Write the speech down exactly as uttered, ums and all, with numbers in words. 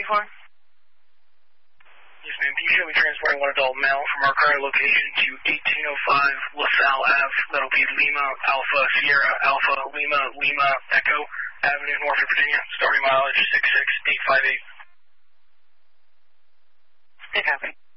for? Yes, ma'am. You should be transporting one adult male from our current location to eighteen oh five LaSalle Avenue. That'll be Lima, Alpha, Sierra, Alpha, Lima, Lima, Echo Avenue, Norfolk, Virginia. Starting mileage six six eight five eight. Stay copy.